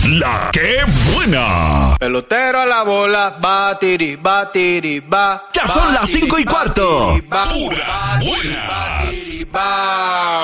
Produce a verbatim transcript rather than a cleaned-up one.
La que buena. Pelotero a la bola, batiri, batiri, ba. Ya son las cinco y cuarto. Puras buenas.